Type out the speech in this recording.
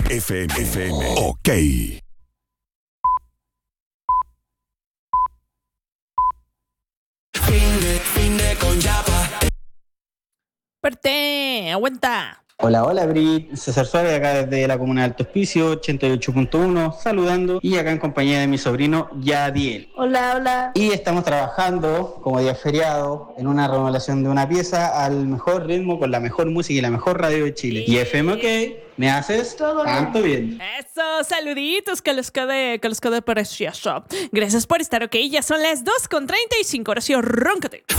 FM. Ok. Fin de con Yapa. Perte, aguanta. Hola, hola, Brit. César Suárez, acá desde la comuna de Alto Hospicio, 88.1, saludando y acá en compañía de mi sobrino Yadiel. Hola, hola. Y estamos trabajando como día feriado en una remodelación de una pieza al mejor ritmo, con la mejor música y la mejor radio de Chile. Y FM OK, me haces Todo tanto bien. Eso, saluditos, que los quede precioso. Gracias por estar, ok. Ya son las 2:35, Horacio, róncate.